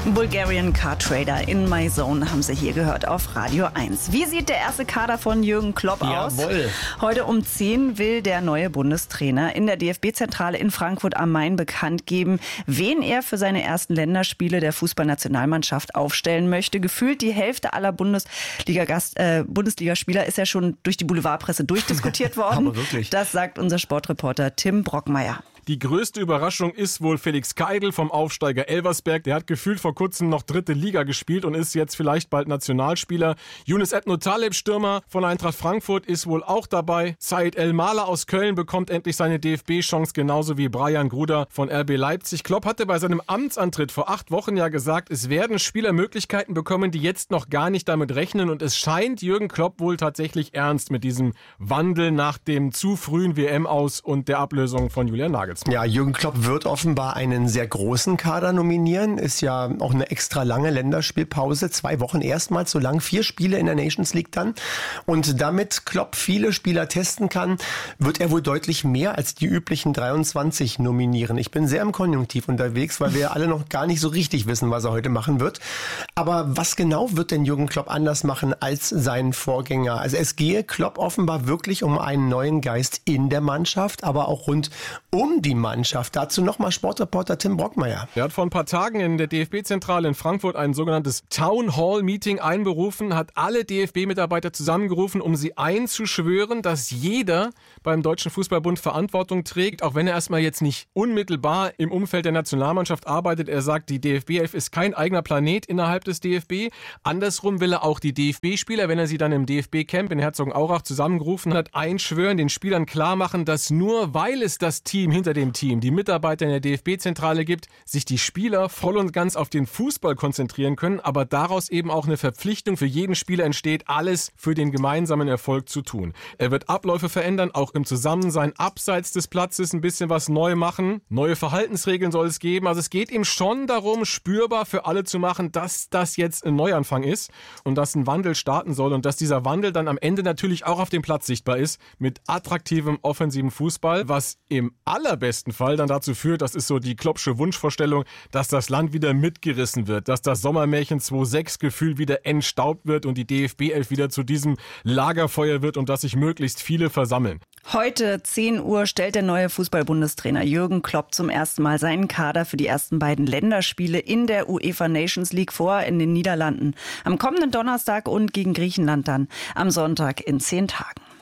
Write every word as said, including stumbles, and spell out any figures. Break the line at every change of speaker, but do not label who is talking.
Bulgarian Car Trader in My Zone haben Sie hier gehört auf Radio eins. Wie sieht der erste Kader von Jürgen Klopp aus?
Jawohl.
Heute um zehn will der neue Bundestrainer in der D F B-Zentrale in Frankfurt am Main bekannt geben, wen er für seine ersten Länderspiele der Fußballnationalmannschaft aufstellen möchte. Gefühlt die Hälfte aller Bundesliga-Gast, äh, Bundesligaspieler ist ja schon durch die Boulevardpresse durchdiskutiert worden.
Aber wirklich.
Das sagt unser Sportreporter Tim Brockmeier.
Die größte Überraschung ist wohl Felix Keidl vom Aufsteiger Elversberg. Der hat gefühlt vor kurzem noch dritte Liga gespielt und ist jetzt vielleicht bald Nationalspieler. Yunus Ebno Taleb, Stürmer von Eintracht Frankfurt, ist wohl auch dabei. Said El-Mala aus Köln bekommt endlich seine D F B-Chance, genauso wie Brian Gruder von R B Leipzig. Klopp hatte bei seinem Amtsantritt vor acht Wochen ja gesagt, es werden Spieler Möglichkeiten bekommen, die jetzt noch gar nicht damit rechnen. Und es scheint Jürgen Klopp wohl tatsächlich ernst mit diesem Wandel nach dem zu frühen W M-Aus und der Ablösung von Julian Nagelsmann.
Ja, Jürgen Klopp wird offenbar einen sehr großen Kader nominieren. Ist ja auch eine extra lange Länderspielpause. Zwei Wochen erstmals so lang. Vier Spiele in der Nations League dann. Und damit Klopp viele Spieler testen kann, wird er wohl deutlich mehr als die üblichen dreiundzwanzig nominieren. Ich bin sehr im Konjunktiv unterwegs, weil wir alle noch gar nicht so richtig wissen, was er heute machen wird. Aber was genau wird denn Jürgen Klopp anders machen als sein Vorgänger? Also es gehe Klopp offenbar wirklich um einen neuen Geist in der Mannschaft, aber auch rund um die Mannschaft. Dazu nochmal Sportreporter Tim Brockmeier.
Er hat vor ein paar Tagen in der D F B-Zentrale in Frankfurt ein sogenanntes Town Hall Meeting einberufen, hat alle D F B-Mitarbeiter zusammengerufen, um sie einzuschwören, dass jeder beim Deutschen Fußballbund Verantwortung trägt, auch wenn er erstmal jetzt nicht unmittelbar im Umfeld der Nationalmannschaft arbeitet. Er sagt, die D F B elf ist kein eigener Planet innerhalb des D F B. Andersrum will er auch die D F B-Spieler, wenn er sie dann im D F B-Camp in Herzogenaurach zusammengerufen hat, einschwören, den Spielern klar machen, dass nur weil es das Team hinter dem Team, die Mitarbeiter in der D F B-Zentrale gibt, sich die Spieler voll und ganz auf den Fußball konzentrieren können, aber daraus eben auch eine Verpflichtung für jeden Spieler entsteht, alles für den gemeinsamen Erfolg zu tun. Er wird Abläufe verändern, auch im Zusammensein abseits des Platzes ein bisschen was neu machen. Neue Verhaltensregeln soll es geben. Also es geht ihm schon darum, spürbar für alle zu machen, dass das jetzt ein Neuanfang ist und dass ein Wandel starten soll und dass dieser Wandel dann am Ende natürlich auch auf dem Platz sichtbar ist mit attraktivem offensiven Fußball, was im allerbesten Fall dann dazu führt, das ist so die Kloppsche Wunschvorstellung, dass das Land wieder mitgerissen wird, dass das Sommermärchen zwei sechs Gefühl wieder entstaubt wird und die D F B elf wieder zu diesem Lagerfeuer wird und dass sich möglichst viele versammeln.
Heute zehn Uhr stellt der neue Fußball-Bundestrainer Jürgen Klopp zum ersten Mal seinen Kader für die ersten beiden Länderspiele in der UEFA Nations League vor in den Niederlanden. Am kommenden Donnerstag und gegen Griechenland dann am Sonntag in zehn Tagen.